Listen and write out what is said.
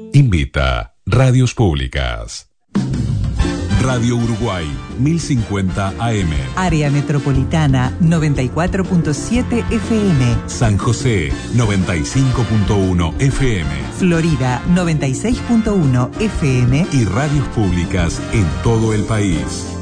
Invita Radios Públicas. Radio Uruguay, 1050 AM. Área Metropolitana, 94.7 FM. San José, 95.1 FM. Florida, 96.1 FM. Y radios públicas en todo el país.